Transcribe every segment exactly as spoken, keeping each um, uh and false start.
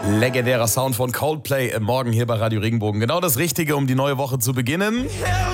Legendärer Sound von Coldplay im Morgen hier bei Radio Regenbogen. Genau das Richtige, um die neue Woche zu beginnen.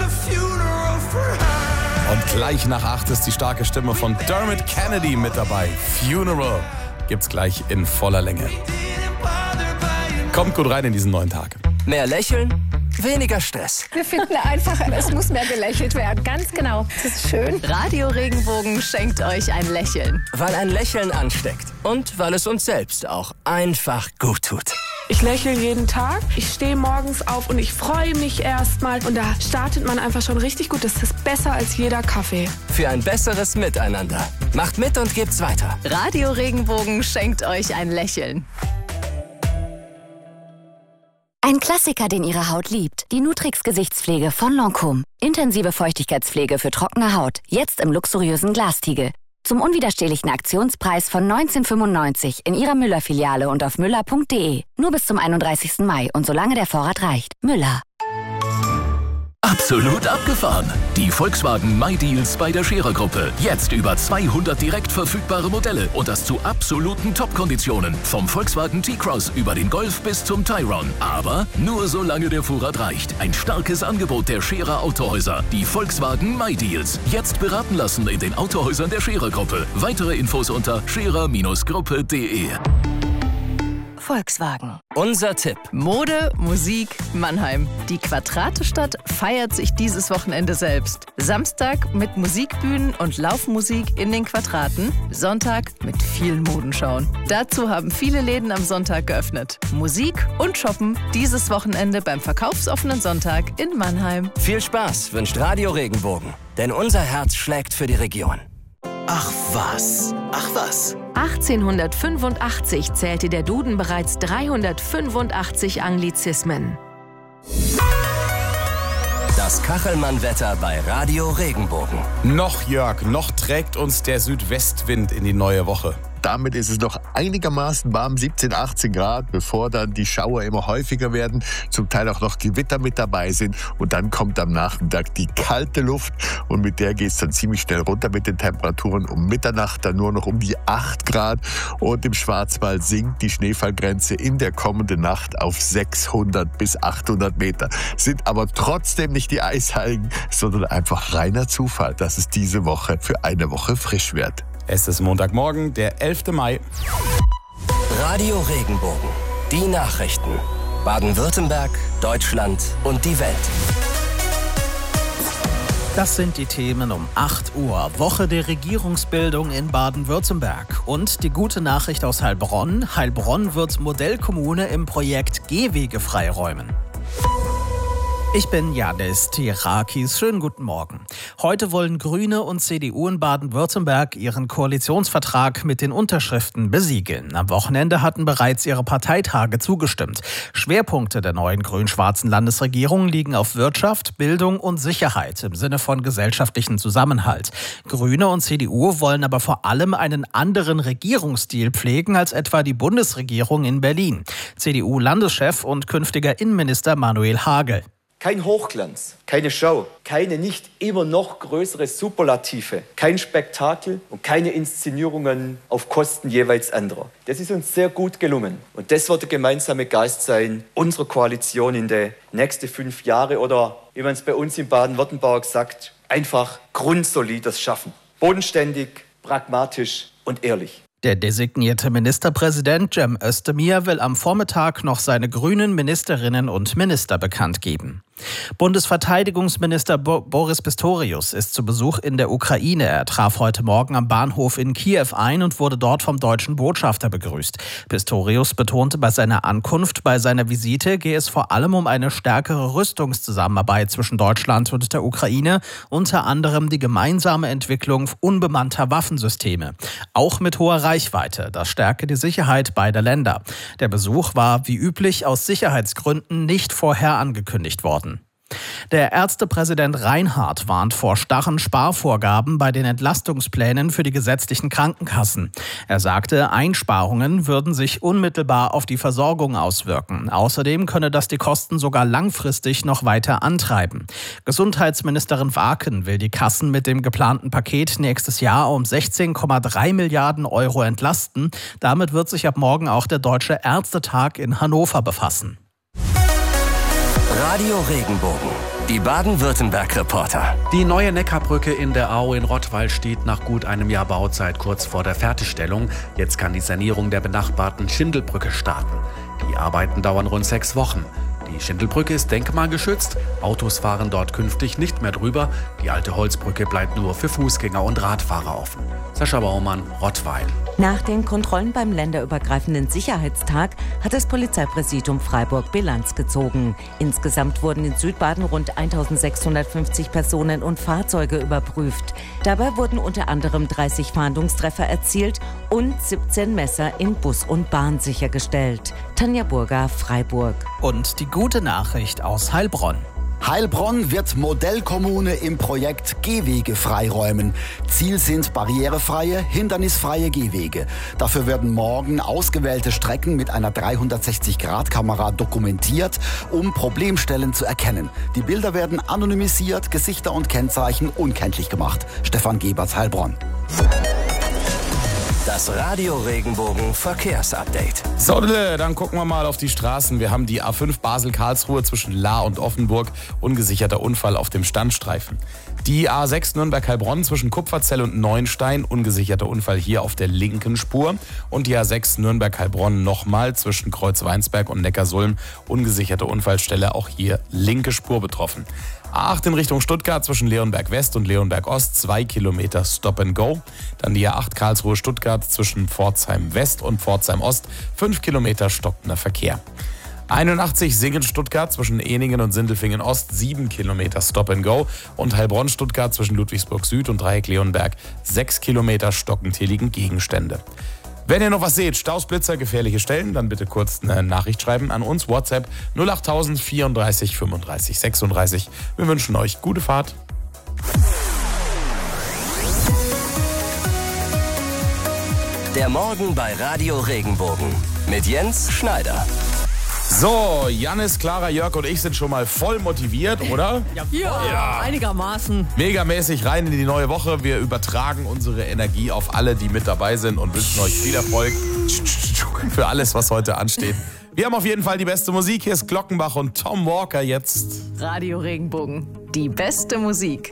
Und gleich nach acht ist die starke Stimme von Dermot Kennedy mit dabei. Funeral gibt's gleich in voller Länge. Kommt gut rein in diesen neuen Tag. Mehr lächeln, weniger Stress. Wir finden einfach, es muss mehr gelächelt werden. Ganz genau. Das ist schön. Radio Regenbogen schenkt euch ein Lächeln. Weil ein Lächeln ansteckt. Und weil es uns selbst auch einfach gut tut. Ich lächle jeden Tag. Ich stehe morgens auf und ich freue mich erstmal. Und da startet man einfach schon richtig gut. Das ist besser als jeder Kaffee. Für ein besseres Miteinander. Macht mit und gebt's weiter. Radio Regenbogen schenkt euch ein Lächeln. Ein Klassiker, den Ihre Haut liebt. Die Nutrix Gesichtspflege von Lancôme. Intensive Feuchtigkeitspflege für trockene Haut. Jetzt im luxuriösen Glastiegel. Zum unwiderstehlichen Aktionspreis von neunzehn fünfundneunzig in Ihrer Müller-Filiale und auf müller punkt de. Nur bis zum einunddreißigsten Mai und solange der Vorrat reicht. Müller. Absolut abgefahren. Die Volkswagen MyDeals bei der Scherer-Gruppe. Jetzt über zweihundert direkt verfügbare Modelle und das zu absoluten Top-Konditionen. Vom Volkswagen T-Cross über den Golf bis zum Tayron. Aber nur solange der Vorrat reicht. Ein starkes Angebot der Scherer Autohäuser. Die Volkswagen MyDeals. Jetzt beraten lassen in den Autohäusern der Scherer-Gruppe. Weitere Infos unter scherer Gruppe punkt de. Volkswagen. Unser Tipp. Mode, Musik, Mannheim. Die Quadratestadt feiert sich dieses Wochenende selbst. Samstag mit Musikbühnen und Laufmusik in den Quadraten. Sonntag mit vielen Modenschauen. Dazu haben viele Läden am Sonntag geöffnet. Musik und Shoppen dieses Wochenende beim verkaufsoffenen Sonntag in Mannheim. Viel Spaß wünscht Radio Regenbogen. Denn unser Herz schlägt für die Region. Ach was, ach was. achtzehnhundertfünfundachtzig zählte der Duden bereits dreihundertfünfundachtzig Anglizismen. Das Kachelmann-Wetter bei Radio Regenbogen. Noch, Jörg, noch trägt uns der Südwestwind in die neue Woche. Damit ist es noch einigermaßen warm, siebzehn, achtzehn Grad, bevor dann die Schauer immer häufiger werden, zum Teil auch noch Gewitter mit dabei sind. Und dann kommt am Nachmittag die kalte Luft und mit der geht es dann ziemlich schnell runter mit den Temperaturen. Um Mitternacht dann nur noch um die acht Grad und im Schwarzwald sinkt die Schneefallgrenze in der kommenden Nacht auf sechshundert bis achthundert Meter. Sind aber trotzdem nicht die Eisheiligen, sondern einfach reiner Zufall, dass es diese Woche für eine Woche frisch wird. Es ist Montagmorgen, der elften Mai. Radio Regenbogen. Die Nachrichten. Baden-Württemberg, Deutschland und die Welt. Das sind die Themen um acht Uhr. Woche der Regierungsbildung in Baden-Württemberg. Und die gute Nachricht aus Heilbronn. Heilbronn wird Modellkommune im Projekt Gehwege freiräumen. Ich bin Janis Tirakis. Schönen guten Morgen. Heute wollen Grüne und C D U in Baden-Württemberg ihren Koalitionsvertrag mit den Unterschriften besiegeln. Am Wochenende hatten bereits ihre Parteitage zugestimmt. Schwerpunkte der neuen grün-schwarzen Landesregierung liegen auf Wirtschaft, Bildung und Sicherheit im Sinne von gesellschaftlichen Zusammenhalt. Grüne und C D U wollen aber vor allem einen anderen Regierungsstil pflegen als etwa die Bundesregierung in Berlin. C D U-Landeschef und künftiger Innenminister Manuel Hagel. Kein Hochglanz, keine Show, keine nicht immer noch größere Superlative, kein Spektakel und keine Inszenierungen auf Kosten jeweils anderer. Das ist uns sehr gut gelungen. Und das wird der gemeinsame Geist sein, unserer Koalition in die nächsten fünf Jahre oder, wie man es bei uns in Baden-Württemberg sagt, einfach grundsolides Schaffen. Bodenständig, pragmatisch und ehrlich. Der designierte Ministerpräsident Cem Özdemir will am Vormittag noch seine grünen Ministerinnen und Minister bekannt geben. Bundesverteidigungsminister Bo- Boris Pistorius ist zu Besuch in der Ukraine. Er traf heute Morgen am Bahnhof in Kiew ein und wurde dort vom deutschen Botschafter begrüßt. Pistorius betonte bei seiner Ankunft, bei seiner Visite gehe es vor allem um eine stärkere Rüstungszusammenarbeit zwischen Deutschland und der Ukraine, unter anderem die gemeinsame Entwicklung unbemannter Waffensysteme. Auch mit hoher Reichweite, das stärke die Sicherheit beider Länder. Der Besuch war wie üblich aus Sicherheitsgründen nicht vorher angekündigt worden. Der Ärztepräsident Reinhardt warnt vor starren Sparvorgaben bei den Entlastungsplänen für die gesetzlichen Krankenkassen. Er sagte, Einsparungen würden sich unmittelbar auf die Versorgung auswirken. Außerdem könne das die Kosten sogar langfristig noch weiter antreiben. Gesundheitsministerin Waken will die Kassen mit dem geplanten Paket nächstes Jahr um sechzehn Komma drei Milliarden Euro entlasten. Damit wird sich ab morgen auch der Deutsche Ärztetag in Hannover befassen. Radio Regenbogen, die Baden-Württemberg-Reporter. Die neue Neckarbrücke in der Au in Rottweil steht nach gut einem Jahr Bauzeit kurz vor der Fertigstellung. Jetzt kann die Sanierung der benachbarten Schindelbrücke starten. Die Arbeiten dauern rund sechs Wochen. Die Schindelbrücke ist denkmalgeschützt. Autos fahren dort künftig nicht mehr drüber. Die alte Holzbrücke bleibt nur für Fußgänger und Radfahrer offen. Sascha Baumann, Rottweil. Nach den Kontrollen beim länderübergreifenden Sicherheitstag hat das Polizeipräsidium Freiburg Bilanz gezogen. Insgesamt wurden in Südbaden rund eintausendsechshundertfünfzig Personen und Fahrzeuge überprüft. Dabei wurden unter anderem dreißig Fahndungstreffer erzielt und siebzehn Messer in Bus und Bahn sichergestellt. Tanja Burger, Freiburg. Und die gute Nachricht aus Heilbronn. Heilbronn wird Modellkommune im Projekt Gehwege freiräumen. Ziel sind barrierefreie, hindernisfreie Gehwege. Dafür werden morgen ausgewählte Strecken mit einer dreihundertsechzig Grad Kamera dokumentiert, um Problemstellen zu erkennen. Die Bilder werden anonymisiert, Gesichter und Kennzeichen unkenntlich gemacht. Stefan Gebers, Heilbronn. Das Radio Regenbogen Verkehrsupdate. So, dann gucken wir mal auf die Straßen. Wir haben die A fünf Basel-Karlsruhe zwischen Lahr und Offenburg. Ungesicherter Unfall auf dem Standstreifen. Die A sechs Nürnberg-Heilbronn zwischen Kupferzell und Neuenstein. Ungesicherter Unfall hier auf der linken Spur. Und die A sechs Nürnberg-Heilbronn nochmal zwischen Kreuzweinsberg und Neckarsulm. Ungesicherte Unfallstelle, auch hier linke Spur betroffen. A acht in Richtung Stuttgart zwischen Leonberg West und Leonberg Ost, zwei Kilometer Stop and Go. Dann die A acht Karlsruhe Stuttgart zwischen Pforzheim West und Pforzheim Ost, fünf Kilometer stockender Verkehr. einundachtzig Singen Stuttgart zwischen Eningen und Sindelfingen Ost, sieben Kilometer Stop and Go. Und Heilbronn Stuttgart zwischen Ludwigsburg Süd und Dreieck Leonberg, sechs Kilometer stockend, hier liegen Gegenstände. Wenn ihr noch was seht, Staus, Blitzer, gefährliche Stellen, dann bitte kurz eine Nachricht schreiben an uns. WhatsApp null acht null vierunddreißig fünfunddreißig sechsunddreißig. Wir wünschen euch gute Fahrt. Der Morgen bei Radio Regenbogen mit Jens Schneider. So, Jannis, Clara, Jörg und ich sind schon mal voll motiviert, oder? Ja, ja, ja, einigermaßen. Megamäßig rein in die neue Woche. Wir übertragen unsere Energie auf alle, die mit dabei sind und wünschen euch viel Erfolg für alles, was heute ansteht. Wir haben auf jeden Fall die beste Musik. Hier ist Glockenbach und Tom Walker jetzt. Radio Regenbogen, die beste Musik.